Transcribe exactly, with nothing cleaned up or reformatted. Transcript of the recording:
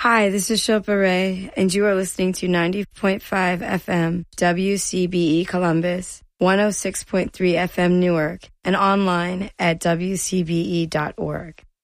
Hi, this is Shilpa Ray, and you are listening to ninety point five F M W C B E Columbus, one oh six point three F M Newark, and online at W C B E dot org.